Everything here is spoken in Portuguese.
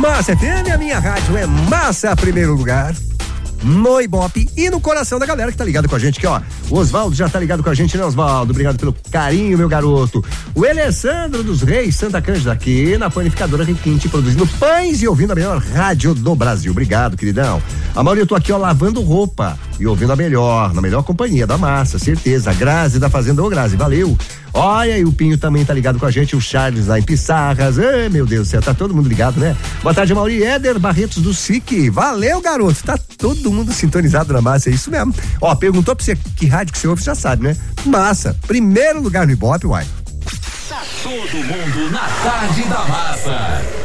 Massa FM, a minha rádio é Massa, primeiro lugar no Ibope e no coração da galera que tá ligado com a gente aqui, ó. O Osvaldo já tá ligado com a gente, né, Osvaldo? Obrigado pelo carinho, meu garoto. O Alessandro dos Reis, Santa Cândida, aqui na panificadora Requinte, produzindo pães e ouvindo a melhor rádio do Brasil. Obrigado, queridão. A Mauri, eu tô aqui, ó, lavando roupa e ouvindo na melhor companhia da Massa, certeza. A Grazi da Fazenda, ô Grazi, valeu. Olha, e o Pinho também tá ligado com a gente, o Charles lá em Pissarras. Ai, meu Deus do céu, tá todo mundo ligado, né? Boa tarde, Mauri. Éder Barretos do SIC. Valeu, garoto. Tá todo mundo sintonizado na Massa, é isso mesmo. Ó, perguntou pra você que rádio que você ouve, você já sabe, né? Massa, primeiro lugar no Ibope, uai. Tá todo mundo na Tarde da Massa.